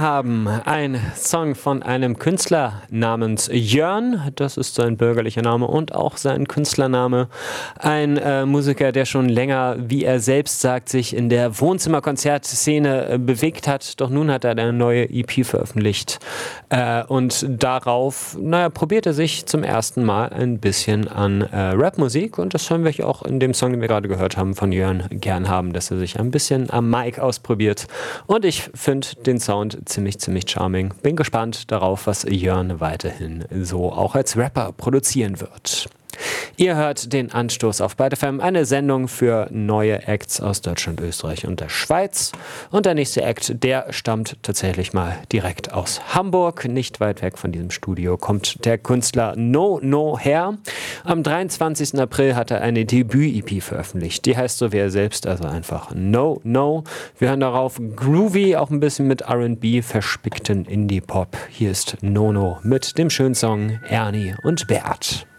haben. Ein Song von einem Künstler namens Jörn, das ist sein bürgerlicher Name und auch sein Künstlername. Ein Musiker, der schon länger, wie er selbst sagt, sich in der Wohnzimmerkonzertszene bewegt hat. Doch nun hat er eine neue EP veröffentlicht und darauf, probiert er sich zum ersten Mal ein bisschen an Rapmusik und das hören wir auch in dem Song, den wir gerade gehört haben, von Jörn gern haben, dass er sich ein bisschen am Mic ausprobiert. Und ich finde den Sound ziemlich charming. Bin gespannt darauf, was Jörn weiterhin so auch als Rapper produzieren wird. Ihr hört den Anstoß auf Byte FM, eine Sendung für neue Acts aus Deutschland, Österreich und der Schweiz. Und der nächste Act, der stammt tatsächlich mal direkt aus Hamburg. Nicht weit weg von diesem Studio kommt der Künstler No her. Am 23. April hat er eine Debüt-EP veröffentlicht. Die heißt so wie er selbst, also einfach No. Wir hören darauf groovy, auch ein bisschen mit R&B verspickten Indie-Pop. Hier ist Nono mit dem schönen Song Ernie und Bert.